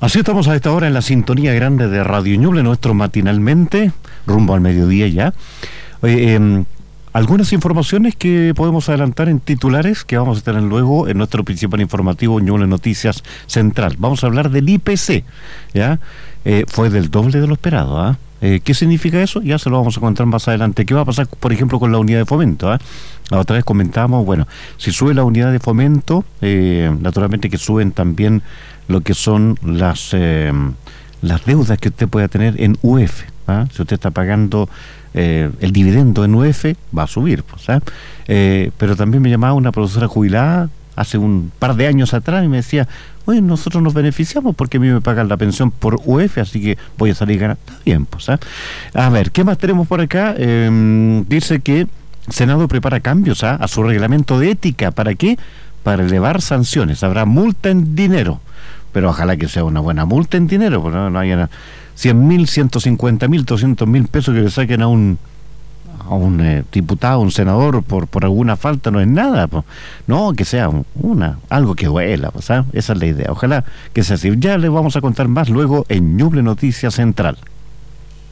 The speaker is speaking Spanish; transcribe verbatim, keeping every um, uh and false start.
Así estamos a esta hora en la sintonía grande de Radio Ñuble, nuestro matinalmente, rumbo al mediodía ya. Oye, eh, algunas informaciones que podemos adelantar en titulares que vamos a tener luego en nuestro principal informativo Ñuble Noticias Central. Vamos a hablar del I P C, ¿ya? Eh, fue del doble de lo esperado, ¿ah? ¿eh? ¿Qué significa eso? Ya se lo vamos a contar más adelante. ¿Qué va a pasar, por ejemplo, con la unidad de fomento? ¿ah? La otra vez comentábamos, bueno, si sube la unidad de fomento, eh, naturalmente que suben también lo que son las eh, las deudas que usted pueda tener en U F. ¿ah? Si usted está pagando eh, el dividendo en U F, va a subir. Pues, ¿ah? eh, pero también me llamaba una profesora jubilada hace un par de años atrás y me decía, oye, nosotros nos beneficiamos porque a mí me pagan la pensión por U F, así que voy a salir ganando. Está bien, pues. ¿ah? A ver, ¿qué más tenemos por acá? Eh, dice que Senado prepara cambios ¿ah? a su reglamento de ética. ¿Para qué? Para elevar sanciones. Habrá multa en dinero. Pero ojalá que sea una buena multa en dinero, porque no, no haya cien mil, ciento cincuenta mil, doscientos mil pesos que le saquen a un a un eh, diputado, un senador por por alguna falta, no es nada, pues. No, que sea una algo que duela, pues, ¿sabes? Esa es la idea. Ojalá que sea así. Ya les vamos a contar más luego en Ñuble Noticias Central.